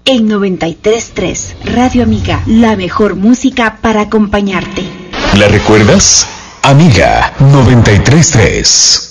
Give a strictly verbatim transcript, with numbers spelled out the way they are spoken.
En noventa y tres punto tres, Radio Amiga, la mejor música para acompañarte. ¿La recuerdas? Amiga noventa y tres punto tres.